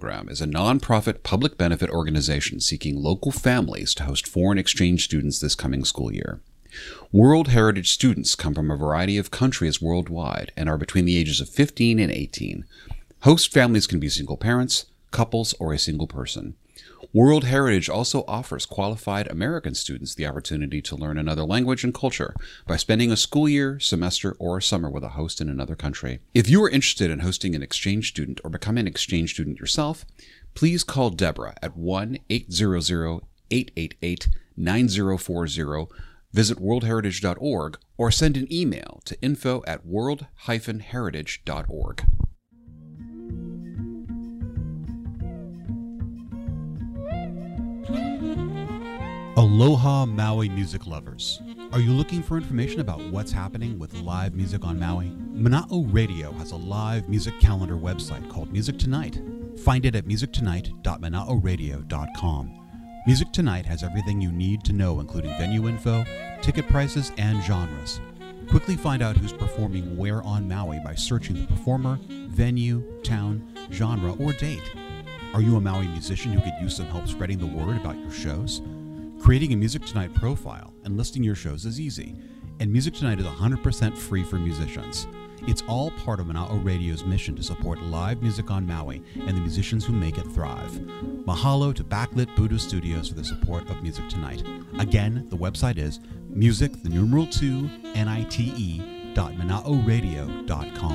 Program is a nonprofit public benefit organization seeking local families to host foreign exchange students this coming school year. World Heritage students come from a variety of countries worldwide and are between the ages of 15 and 18. Host families can be single parents, couples, or a single person. World Heritage also offers qualified American students the opportunity to learn another language and culture by spending a school year, semester, or summer with a host in another country. If you are interested in hosting an exchange student or becoming an exchange student yourself, please call Deborah at 1-800-888-9040, visit worldheritage.org, or send an email to info@world-heritage.org. Aloha Maui music lovers. Are you looking for information about what's happening with live music on Maui? Mana'o Radio has a live music calendar website called Music Tonight. Find it at musictonight.manaoradio.com. Music Tonight has everything you need to know, including venue info, ticket prices, and genres. Quickly find out who's performing where on Maui by searching the performer, venue, town, genre, or date. Are you a Maui musician who could use some help spreading the word about your shows? Creating a Music Tonight profile and listing your shows is easy, and Music Tonight is 100% free for musicians. It's all part of Mana'o Radio's mission to support live music on Maui and the musicians who make it thrive. Mahalo to Backlit Buddha Studios for the support of Music Tonight. Again, the website is music, the numeral 2, NITE.manaoradio.com.